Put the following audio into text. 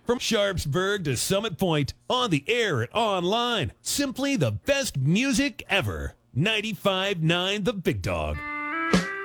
From Sharpsburg to Summit Point, on the air and online, simply the best music ever. 95.9 The Big Dog.